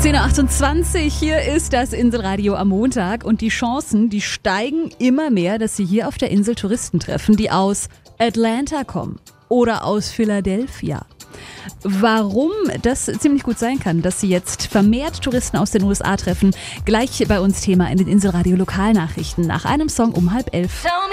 10.28 Uhr, hier ist das Inselradio am Montag und die Chancen, die steigen immer mehr, dass Sie hier auf der Insel Touristen treffen, die aus Atlanta kommen oder aus Philadelphia. Warum das ziemlich gut sein kann, dass Sie jetzt vermehrt Touristen aus den USA treffen, gleich bei uns Thema in den Inselradio Lokalnachrichten nach einem Song um 10:30.